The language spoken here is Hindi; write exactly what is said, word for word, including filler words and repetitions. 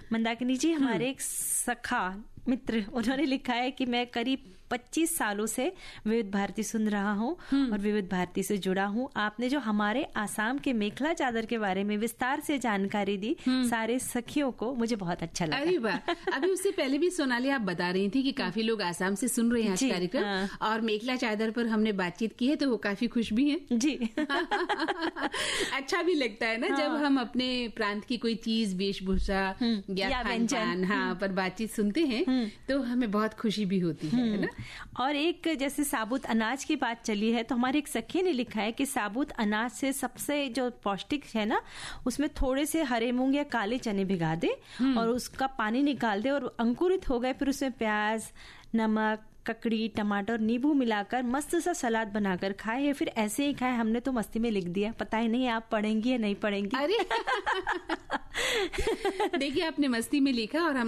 मंदाकिनी जी, हमारे एक सखा मित्र, उन्होंने लिखा है कि मैं करीब पच्चीस सालों से विविध भारती सुन रहा हूँ और विविध भारती से जुड़ा हूँ। आपने जो हमारे आसाम के मेखला चादर के बारे में विस्तार से जानकारी दी सारे सखियों को, मुझे बहुत अच्छा लगा। अरे वाह, अभी उससे पहले भी सोनाली आप बता रही थी कि काफी लोग आसाम से सुन रहे हैं आज कार्यक्रम, हाँ। और मेखला चादर पर हमने बातचीत की है तो वो काफी खुश भी हैं जी। अच्छा भी लगता है ना, हाँ। जब हम अपने प्रांत की कोई चीज, वेशभूषा या खान-पान, हाँ, पर बातचीत सुनते हैं तो हमें बहुत खुशी भी होती है, है ना। और एक जैसे साबुत अनाज की बात चली है तो हमारे एक सखी ने लिखा है कि साबुत अनाज से सबसे जो पौष्टिक है ना, उसमें थोड़े से हरे मूंग या काले चने भिगा दे और उसका पानी निकाल दे और अंकुरित हो गए, फिर उसमें प्याज, नमक, ककड़ी, टमाटर, नींबू मिलाकर मस्त सा सलाद बनाकर खाए या फिर ऐसे ही खाए। हमने तो मस्ती में लिख दिया, पता ही नहीं आप पढ़ेंगी या नहीं पढ़ेंगी। अरे देखिए, आपने मस्ती में लिखा और हम